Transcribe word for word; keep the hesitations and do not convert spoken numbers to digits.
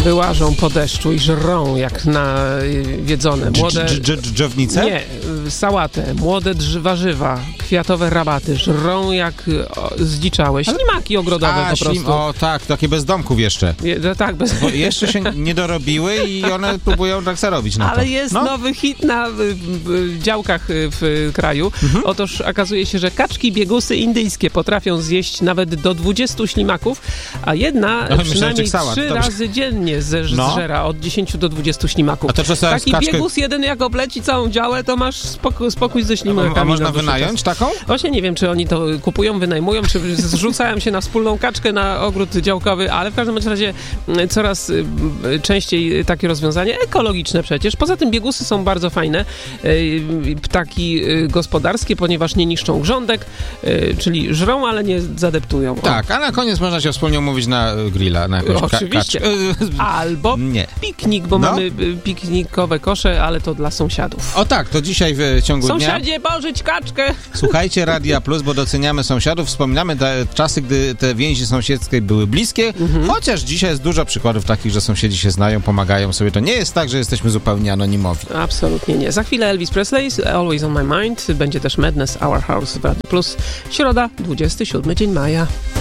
wyłażą po deszczu i żrą jak nawiedzone. Młode... Dżdżownice? Nie, sałatę, młode drz- warzywa, kwiatowe rabaty, żrą jak o, zdziczałe. Ślimaki ogrodowe A, po prostu. ślim... O tak, takie bez domków jeszcze. Je, no tak, bez... Bo jeszcze się nie dorobiły i one próbują tak zarobić na to. Ale jest no. nowy hit na w, w działkach w kraju. Mhm. Otóż okazuje się, że kaczki biegusy indyjskie potrafią zjeść nawet do dwudziestu ślimaków, a jedna no, przynajmniej myślałem, trzy Dobrze. razy dziennie zżera no. od dziesięciu do dwudziestu ślimaków. A to czasem Taki kaczkę... biegus jeden jak obleci całą działę, to masz spoko- spokój ze ślimakami. A, a można wynająć czas. taką? Właśnie nie wiem, czy oni to kupują, wynajmują, czy zrzucają się na wspólną kaczkę na ogród działkowy, ale w każdym razie coraz częściej takie rozwiązanie ekologiczne przecież. Poza tym biegusy są bardzo fajne. Ptaki gospodarskie, ponieważ nie niszczą grządek, czyli żrą, ale nie zadeptują. O. Tak, a na koniec można się wspólnie umówić na grilla. Na jakąś Oczywiście. Ka- Albo nie. piknik, bo no. mamy piknikowe kosze, ale to dla sąsiadów. O tak, to dzisiaj w ciągu dnia... Sąsiadzie, pożyć kaczkę! Słuchajcie Radia Plus, bo doceniamy sąsiadów. Wspominamy te czasy, gdy te więzi sąsiedzkie były bliskie, mhm. chociaż dzisiaj jest dużo przykładów takich, że sąsiedzi się znają, pomagają sobie. To nie jest tak, że jesteśmy zupełnie anonimowi. Absolutnie nie. Za chwilę Elvis Presley, Always on my mind. Będzie też Madness Our House w Radiu Plus. Środa, dwudziesty siódmy dzień maja.